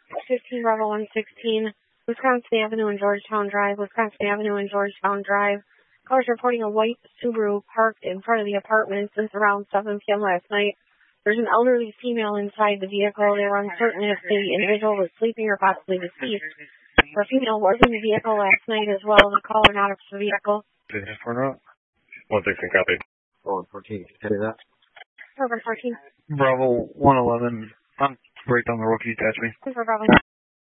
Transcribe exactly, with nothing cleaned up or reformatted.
fifteen Bravo one sixteen, Wisconsin Avenue and Georgetown Drive, Wisconsin Avenue and Georgetown Drive. Callers reporting a white Subaru parked in front of the apartment since around seven p.m. last night. There's an elderly female inside the vehicle. They were uncertain if the individual was sleeping or possibly deceased. The female was in the vehicle last night as well. The caller not up to the vehicle. one sixteen copy. Oh, fourteen. Can you say that? Bravo fourteen. Bravo one eleven. I'm right down the road. Can you attach me? For Bravo.